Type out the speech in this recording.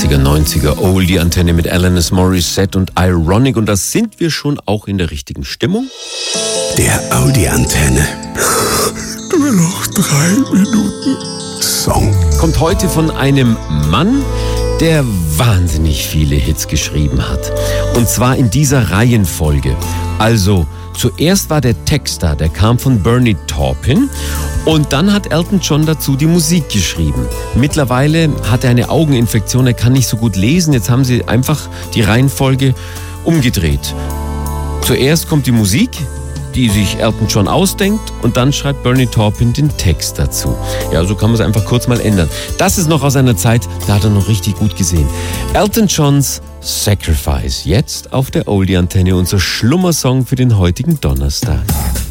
80er, 90er Oldie-Antenne mit Alanis Morissette und Ironic. Und da sind wir schon auch in der richtigen Stimmung. Der Audi-Antenne. Nur noch 3 Minuten Song. Kommt heute von einem Mann, der wahnsinnig viele Hits geschrieben hat. Und zwar in dieser Reihenfolge. Also, zuerst war der Text da, der kam von Bernie Taupin. Und dann hat Elton John dazu die Musik geschrieben. Mittlerweile hat er eine Augeninfektion, er kann nicht so gut lesen. Jetzt haben sie einfach die Reihenfolge umgedreht. Zuerst kommt die Musik, die sich Elton John ausdenkt, und dann schreibt Bernie Taupin den Text dazu. Ja, so kann man es einfach kurz mal ändern. Das ist noch aus einer Zeit, da hat er noch richtig gut gesehen. Elton Johns Sacrifice, jetzt auf der Oldie-Antenne, unser Schlummersong für den heutigen Donnerstag.